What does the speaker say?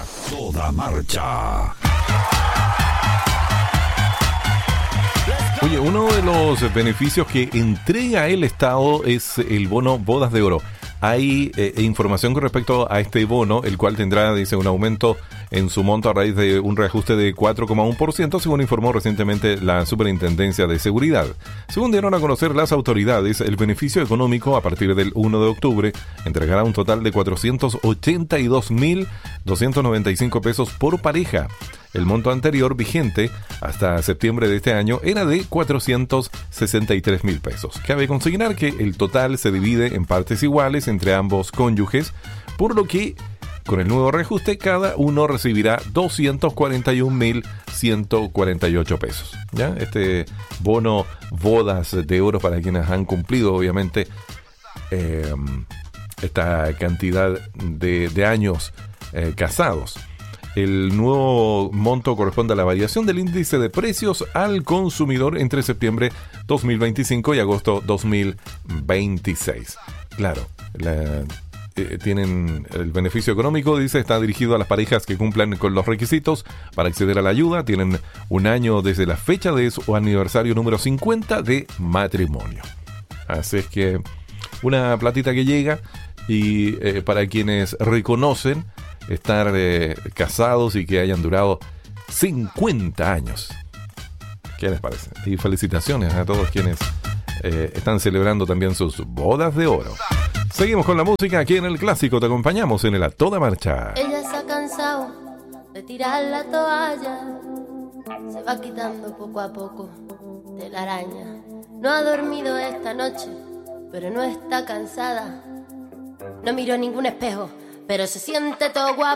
toda marcha. Oye, uno de los beneficios que entrega el Estado es el bono Bodas de Oro. Hay información con respecto a este bono, el cual tendrá, dice, un aumento en su monto a raíz de un reajuste de 4,1%, según informó recientemente la Superintendencia de Seguridad. Según dieron a conocer las autoridades, el beneficio económico a partir del 1 de octubre entregará un total de 482.295 pesos por pareja. El monto anterior vigente hasta septiembre de este año era de 463.000 pesos. Cabe consignar que el total se divide en partes iguales entre ambos cónyuges, por lo que con el nuevo reajuste cada uno recibirá 241.148 pesos. ¿Ya? Este bono Bodas de Oro para quienes han cumplido, obviamente, esta cantidad de años casados. El nuevo monto corresponde a la variación del índice de precios al consumidor entre septiembre 2025 y agosto 2026. Claro, tienen el beneficio económico, dice, está dirigido a las parejas que cumplan con los requisitos para acceder a la ayuda. Tienen un año desde la fecha de su aniversario número 50 de matrimonio. Así es que una platita que llega y para quienes reconocen estar casados y que hayan durado 50 años. ¿Qué les parece? Y felicitaciones a todos quienes están celebrando también sus bodas de oro. Seguimos con la música aquí en El Clásico. Te acompañamos en el A Toda Marcha. Ella se ha cansado de tirar la toalla, se va quitando poco a poco de la araña. No ha dormido esta noche, pero no está cansada. No miró ningún espejo, pero se siente todo guapo.